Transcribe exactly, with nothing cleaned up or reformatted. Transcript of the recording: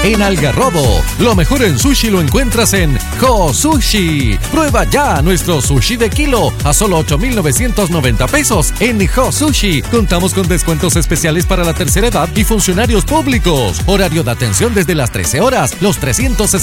en Algarrobo. Lo mejor en sushi lo encuentras en Ho Sushi. Prueba ya nuestro sushi de kilo a solo ocho mil novecientos noventa pesos en Ho Sushi. Contamos con descuentos especiales para la tercera edad y funcionarios públicos. Horario de atención desde las trece horas, los trescientos